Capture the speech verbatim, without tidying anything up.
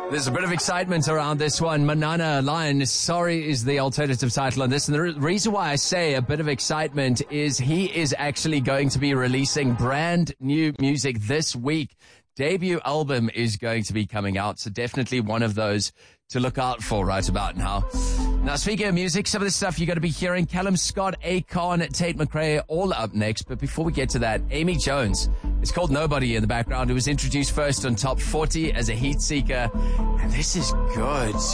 There's a bit of excitement around this one. Manana Lion, Sorry is the alternative title on this. And the re- reason why I say a bit of excitement is he is actually going to be releasing brand new music this week. Debut album is going to be coming out. So definitely one of those to look out for right about now. Now, speaking of music, some of the stuff you're going to be hearing, Callum Scott, Akon, Tate McRae, all up next. But before we get to that, Amy Jones. It's called Nobody in the background. It was introduced first on Top forty as a heat seeker. And this is good.